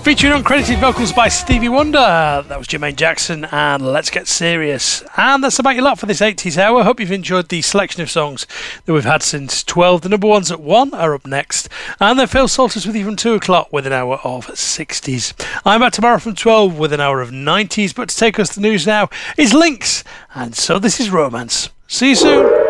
Featuring uncredited vocals by Stevie Wonder. That was Jermaine Jackson and Let's Get Serious. And that's about your lot for this 80s hour. I hope you've enjoyed the selection of songs that we've had since 12. The number ones at 1 are up next. And then Phil Salters with you from 2 o'clock with an hour of 60s. I'm back tomorrow from 12 with an hour of 90s. But to take us to the news now is Lynx. And so this is Romance. See you soon.